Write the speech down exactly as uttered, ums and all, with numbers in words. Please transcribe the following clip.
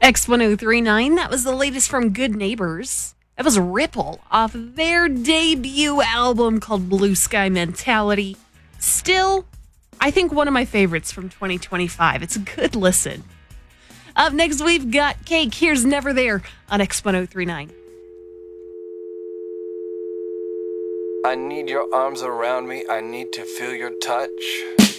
X ten thirty-nine, that was the latest from Good Neighbors. That was Ripple off their debut album called Blue Sky Mentality. Still, I think one of my favorites from twenty twenty-five. It's a good listen. Up next, we've got Cake. Here's Never There on X ten thirty-nine. I need your arms around me. I need to feel your touch.